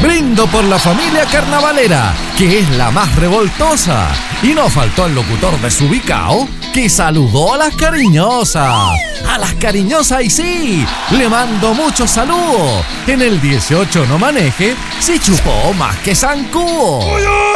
Brindo por la familia carnavalera, que es la más revoltosa. Y no faltó el locutor desubicado, que saludó a las cariñosas. A las cariñosas y sí, le mando muchos saludos. En el 18 no maneje, si chupó más que zancudo.